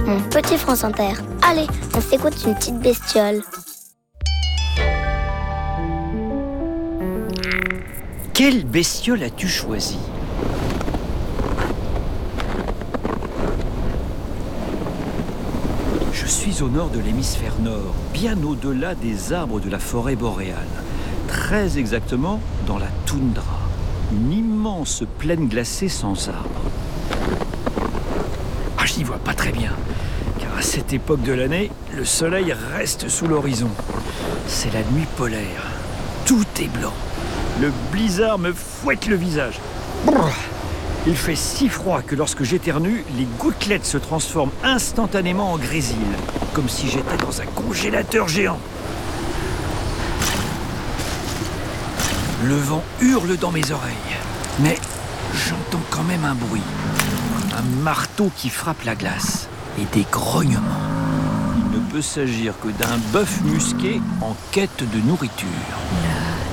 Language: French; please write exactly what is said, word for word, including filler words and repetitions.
mon petit France Inter. Allez, on s'écoute une petite bestiole. Quelle bestiole as-tu choisi ? Je suis au nord de l'hémisphère nord, bien au-delà des arbres de la forêt boréale. Très exactement dans la toundra, une immense plaine glacée sans arbres. Ah, je n'y vois pas très bien, car à cette époque de l'année, le soleil reste sous l'horizon. C'est la nuit polaire. Tout est blanc. Le blizzard me fouette le visage. Brrr. Il fait si froid que lorsque j'éternue, les gouttelettes se transforment instantanément en grésil, comme si j'étais dans un congélateur géant. Le vent hurle dans mes oreilles, mais j'entends quand même un bruit. Un marteau qui frappe la glace et des grognements. Il ne peut s'agir que d'un bœuf musqué en quête de nourriture.